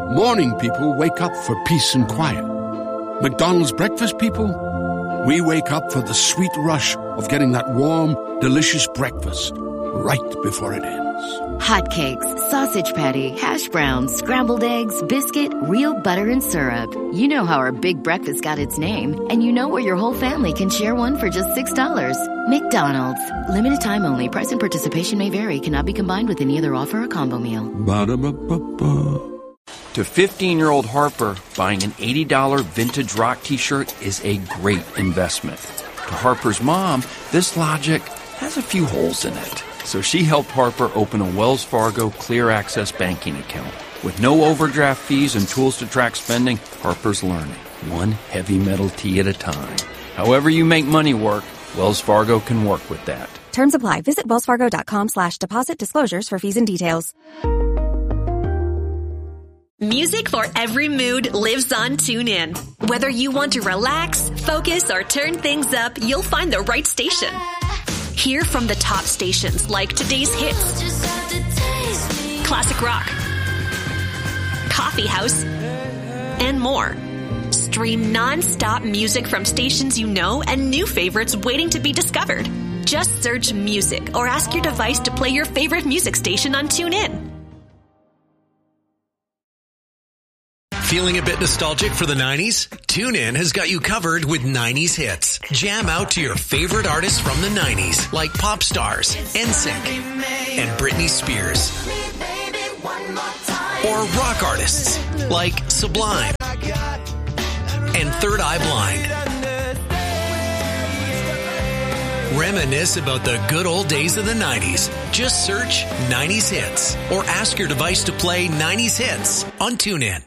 Morning people wake up for peace and quiet. McDonald's breakfast people, we wake up for the sweet rush of getting that warm, delicious breakfast right before it ends. Hotcakes, sausage patty, hash browns, scrambled eggs, biscuit, real butter and syrup. You know how our big breakfast got its name, and you know where your whole family can share one for just $6. McDonald's. Limited time only. Price and participation may vary. Cannot be combined with any other offer or combo meal. Ba-da-ba-ba-ba. To 15-year-old Harper, buying an $80 vintage rock t-shirt is a great investment. To Harper's mom, this logic has a few holes in it. So she helped Harper open a Wells Fargo Clear Access banking account. With no overdraft fees and tools to track spending, Harper's learning, one heavy metal tee at a time. However you make money work, Wells Fargo can work with that. Terms apply. Visit wellsfargo.com/deposit disclosures for fees and details. Music for every mood lives on TuneIn. Whether you want to relax, focus, or turn things up, you'll find the right station. Hear from the top stations like Today's Hits, Classic Rock, Coffee House, and more. Stream non-stop music from stations you know and new favorites waiting to be discovered. Just search music or ask your device to play your favorite music station on TuneIn. Feeling a bit nostalgic for the 90s? TuneIn has got you covered with 90s hits. Jam out to your favorite artists from the 90s, like pop stars, NSYNC, and Britney Spears. Or rock artists, like Sublime and Third Eye Blind. Reminisce about the good old days of the 90s. Just search 90s hits or ask your device to play 90s hits on TuneIn.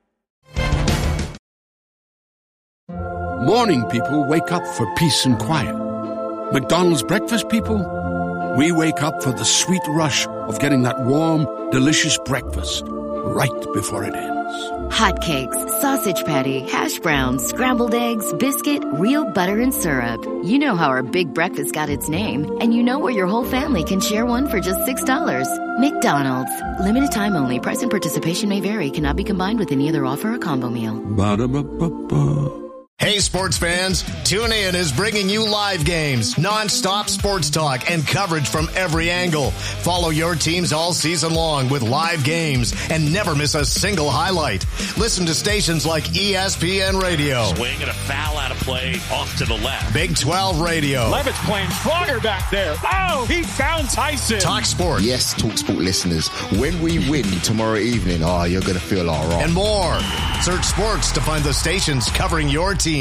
Morning people wake up for peace and quiet. McDonald's breakfast people, we wake up for the sweet rush of getting that warm, delicious breakfast right before it ends. Hotcakes, sausage patty, hash browns, scrambled eggs, biscuit, real butter and syrup. You know how our big breakfast got its name, and you know where your whole family can share one for just $6. McDonald's. Limited time only. Price and participation may vary. Cannot be combined with any other offer or combo meal. Ba-da-ba-ba-ba. Hey, sports fans, TuneIn is bringing you live games, non-stop sports talk, and coverage from every angle. Follow your teams all season long with live games and never miss a single highlight. Listen to stations like ESPN Radio. Swing and a foul out of play off to the left. Big 12 Radio. Levitt's playing stronger back there. Oh, he found Tyson. Talk Sport. Yes, Talk Sport listeners, when we win tomorrow evening, you're going to feel all right. And more. Search sports to find the stations covering your teams.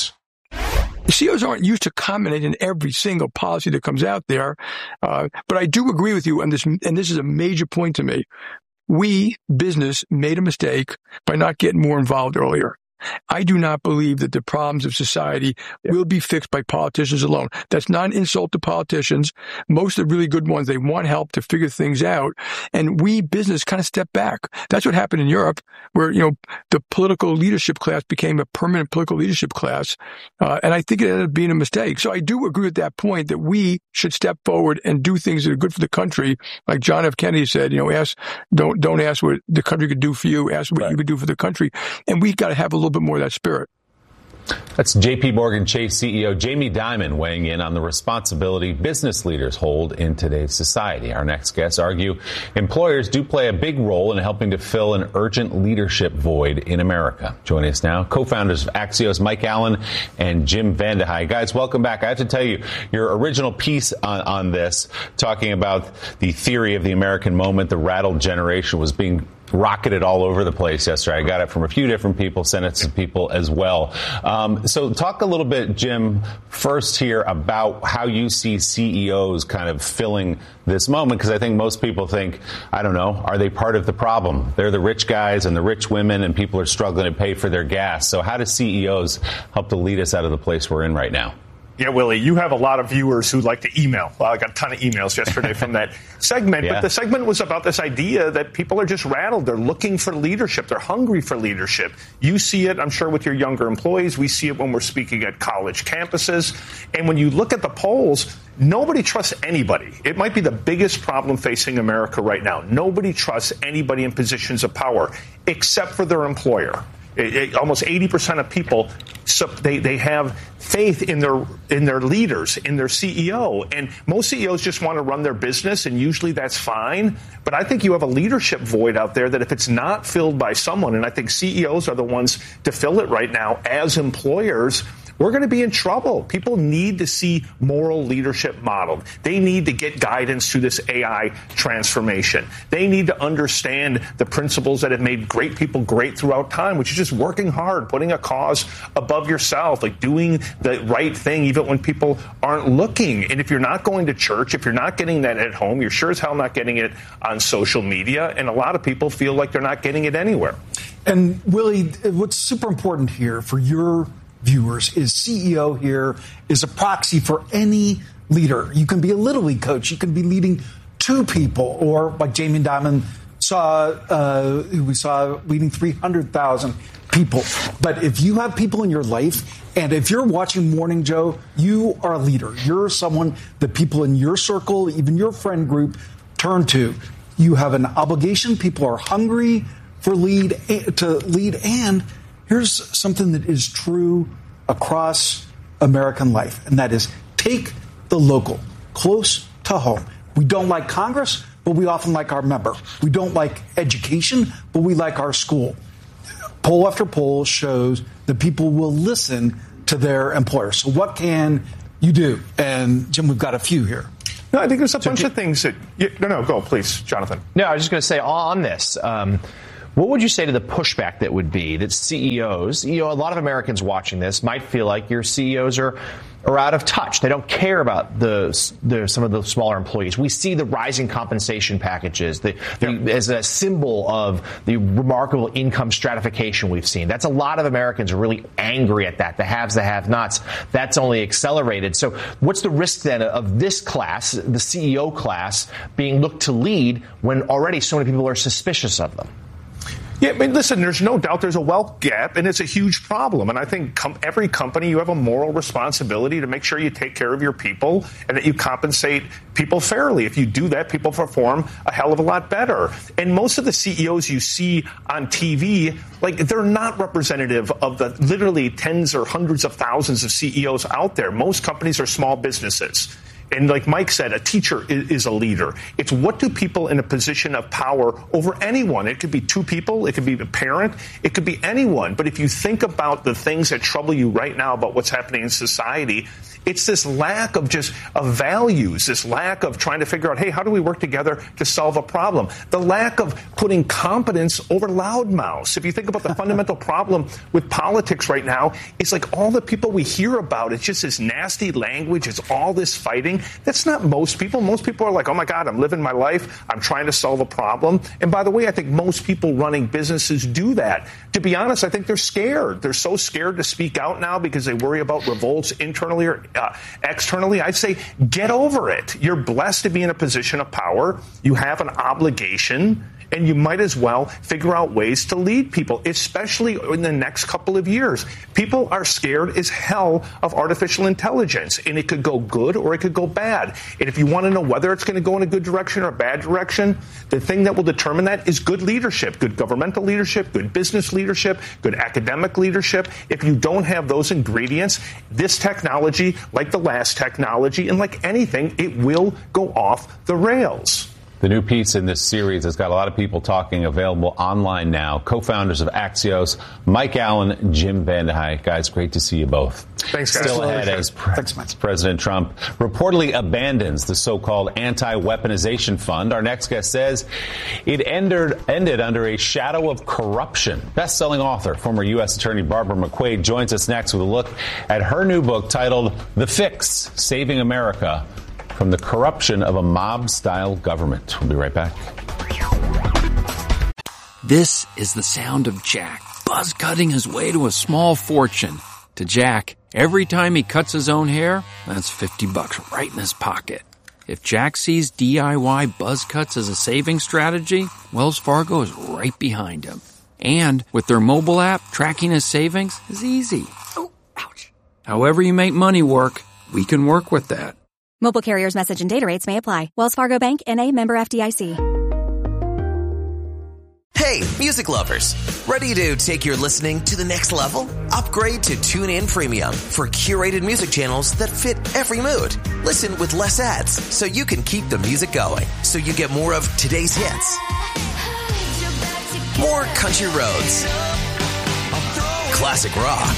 CEOs aren't used to commenting on every single policy that comes out there. But I do agree with you on this, and this is a major point to me. We, business, made a mistake by not getting more involved earlier. I do not believe that the problems of society will be fixed by politicians alone. That's not an insult to politicians. Most of the really good ones, they want help to figure things out. And we, business, kind of step back. That's what happened in Europe, where, the political leadership class became a permanent political leadership class. And I think it ended up being a mistake. So I do agree with that point that we should step forward and do things that are good for the country. Like John F. Kennedy said, don't ask what the country could do for you, ask what you could do for the country. And we've got to have a little bit more of that spirit. That's J.P. Morgan Chase CEO Jamie Dimon weighing in on the responsibility business leaders hold in today's society. Our next guests argue employers do play a big role in helping to fill an urgent leadership void in America. Joining us now, co-founders of Axios, Mike Allen and Jim Vandehei. Guys, welcome back. I have to tell you, your original piece on this, talking about the theory of the American moment, the rattled generation, was being rocketed all over the place yesterday. I got it from a few different people, sent it to people as well. So talk a little bit, Jim, first here about how you see CEOs kind of filling this moment, because I think most people think, I don't know, are they part of the problem? They're the rich guys and the rich women, and people are struggling to pay for their gas. So how do CEOs help to lead us out of the place we're in right now? Yeah, Willie, you have a lot of viewers who like to email. Well, I got a ton of emails yesterday from that segment. Yeah. But the segment was about this idea that people are just rattled. They're looking for leadership. They're hungry for leadership. You see it, I'm sure, with your younger employees. We see it when we're speaking at college campuses. And when you look at the polls, nobody trusts anybody. It might be the biggest problem facing America right now. Nobody trusts anybody in positions of power except for their employer. Almost 80% of people, they have faith in their leaders, in their CEO. And most CEOs just want to run their business, and usually that's fine. But I think you have a leadership void out there that if it's not filled by someone, and I think CEOs are the ones to fill it right now as employers, we're going to be in trouble. People need to see moral leadership modeled. They need to get guidance through this AI transformation. They need to understand the principles that have made great people great throughout time, which is just working hard, putting a cause above yourself, like doing the right thing even when people aren't looking. And if you're not going to church, if you're not getting that at home, you're sure as hell not getting it on social media. And a lot of people feel like they're not getting it anywhere. And Willie, what's super important here for your viewers is CEO here is a proxy for any leader. You can be a Little League coach. You can be leading 2 people, or like Jamie Dimon we saw leading 300,000 people. But if you have people in your life, and if you're watching Morning Joe, you are a leader. You're someone that people in your circle, even your friend group, turn to. You have an obligation. People are hungry to lead, and here's something that is true across American life, and that is take the local, close to home. We don't like Congress, but we often like our member. We don't like education, but we like our school. Poll after poll shows that people will listen to their employer. So what can you do? And, Jim, we've got a few here. No, I think there's a bunch of things that... No, go, please, Jonathan. No, I was just going to say on this... what would you say to the pushback that would be that CEOs, a lot of Americans watching this might feel like your CEOs are out of touch. They don't care about some of the smaller employees. We see the rising compensation packages as a symbol of the remarkable income stratification we've seen. That's a lot of Americans are really angry at that. The haves, the have-nots. That's only accelerated. So what's the risk then of this class, the CEO class, being looked to lead when already so many people are suspicious of them? Yeah, I mean, listen, there's no doubt there's a wealth gap, and it's a huge problem. And I think every company, you have a moral responsibility to make sure you take care of your people and that you compensate people fairly. If you do that, people perform a hell of a lot better. And most of the CEOs you see on TV, they're not representative of the literally tens or hundreds of thousands of CEOs out there. Most companies are small businesses. And like Mike said, a teacher is a leader. It's what do people in a position of power over anyone? It could be 2 people. It could be a parent. It could be anyone. But if you think about the things that trouble you right now about what's happening in society, it's this lack of values, this lack of trying to figure out, hey, how do we work together to solve a problem? The lack of putting competence over loudmouths. If you think about the fundamental problem with politics right now, it's like all the people we hear about, it's just this nasty language, it's all this fighting. That's not most people. Most people are like, oh my God, I'm living my life. I'm trying to solve a problem. And by the way, I think most people running businesses do that. To be honest, I think they're scared. They're so scared to speak out now because they worry about revolts internally or externally. I'd say get over it. You're blessed to be in a position of power. You have an obligation, and you might as well figure out ways to lead people, especially in the next couple of years. People are scared as hell of artificial intelligence, and it could go good or it could go bad. And if you want to know whether it's going to go in a good direction or a bad direction, the thing that will determine that is good leadership, good governmental leadership, good business leadership, good academic leadership. If you don't have those ingredients, this technology, like the last technology, and like anything, it will go off the rails. The new piece in this series has got a lot of people talking, available online now. Co-founders of Axios, Mike Allen, Jim VandeHei. Guys, great to see you both. Thanks, guys. Still ahead as President Trump reportedly abandons the so-called anti-weaponization fund. Our next guest says it ended under a shadow of corruption. Best-selling author, former U.S. Attorney Barbara McQuade, joins us next with a look at her new book titled The Fix, Saving America from the Corruption of a Mob-Style Government. We'll be right back. This is the sound of Jack buzz cutting his way to a small fortune. To Jack, every time he cuts his own hair, that's $50 right in his pocket. If Jack sees DIY buzz cuts as a saving strategy, Wells Fargo is right behind him. And with their mobile app, tracking his savings is easy. Oh, ouch. However you make money work, we can work with that. Mobile carriers' message and data rates may apply. Wells Fargo Bank, N.A., member FDIC. Hey, music lovers. Ready to take your listening to the next level? Upgrade to TuneIn Premium for curated music channels that fit every mood. Listen with less ads so you can keep the music going. So you get more of today's hits. More country roads. Classic rock.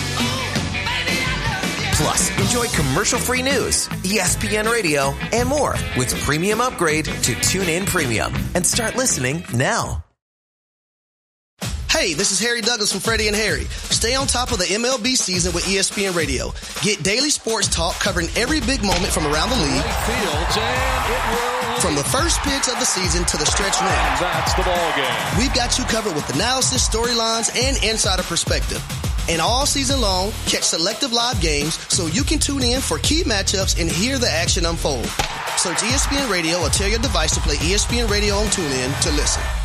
Plus, enjoy commercial-free news, ESPN Radio, and more with premium upgrade to TuneIn Premium. And start listening now. Hey, this is Harry Douglas from Freddie and Harry. Stay on top of the MLB season with ESPN Radio. Get daily sports talk covering every big moment from around the league. From the first pitch of the season to the stretch run. That's the ball game. We've got you covered with analysis, storylines, and insider perspective. And all season long, catch selective live games so you can tune in for key matchups and hear the action unfold. Search ESPN Radio or tell your device to play ESPN Radio on TuneIn to listen.